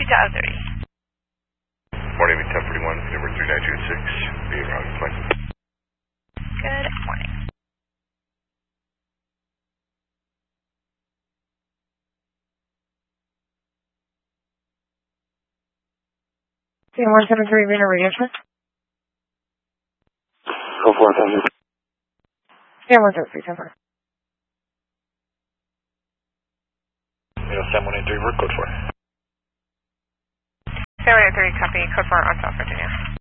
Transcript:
Tower 30. Morning, 1041, number 3926, being wrong flight. Good morning. Team 173, Reno reentry. Go for it, thank you. Team 173, 10-4. Reno 7183, code 4. 783, copy, code 4 on South Virginia.